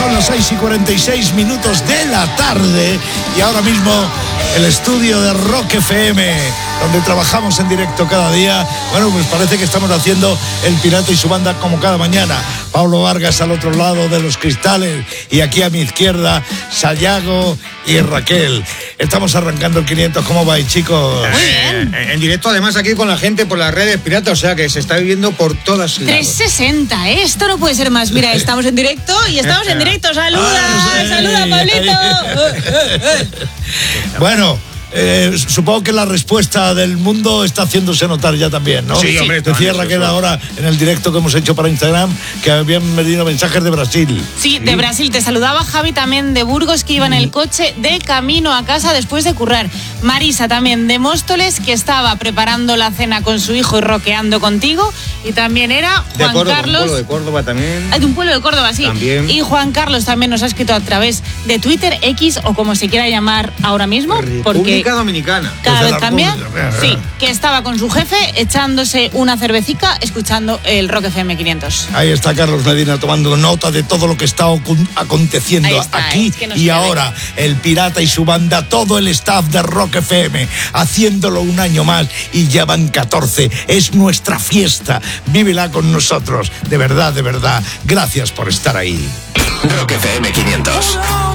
Son las 6:46 de la tarde y ahora mismo el estudio de Rock FM, donde trabajamos en directo cada día. Bueno, pues parece que estamos haciendo El Pirata y su banda como cada mañana. Pablo Vargas al otro lado de los cristales y aquí a mi izquierda Sayago y Raquel. Estamos arrancando el 500. ¿Cómo vais, chicos? Muy bien. En directo, además, aquí con la gente por las redes pirata, o sea que se está viviendo por todas lados. 360, ¿eh? Esto no puede ser más. Mira, estamos en directo y estamos en directo. ¡Saluda! Sí. ¡Saluda, Pablito! Bueno, supongo que la respuesta del mundo está haciéndose notar ya también, ¿no? Sí, hombre. Decía Raquel ahora en el directo que hemos hecho para Instagram que habían venido mensajes de Brasil. Sí, de Brasil. Te saludaba Javi también de Burgos, que iba en el coche de camino a casa después de currar. Marisa también de Móstoles, que estaba preparando la cena con su hijo y rockeando contigo. Y también era Juan Carlos. Un pueblo de Córdoba también. De un pueblo de Córdoba, sí. También. Y Juan Carlos también nos ha escrito a través de Twitter, X o como se quiera llamar ahora mismo. Porque República Dominicana. cada Desde vez la también, República. sí, que estaba con su jefe echándose una cervecica escuchando el Rock FM 500. Ahí está Carlos Medina tomando nota de todo lo que está aconteciendo Ahí está, aquí es que no y se ve. ahora. El Pirata y su banda, todo el staff de Rock FM, haciéndolo un año más y ya van 14. Es nuestra fiesta. Vívela con nosotros. De verdad, gracias por estar ahí. Rock FM 500.